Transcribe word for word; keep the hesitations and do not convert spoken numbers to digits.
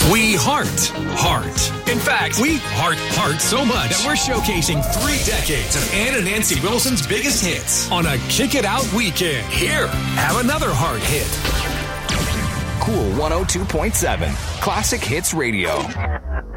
We heart, heart. In fact, we heart, heart so much that we're showcasing three decades of Ann and Nancy Wilson's biggest hits on a Kick It Out weekend. Here, have another heart hit. Cool one oh two point seven, Classic Hits Radio.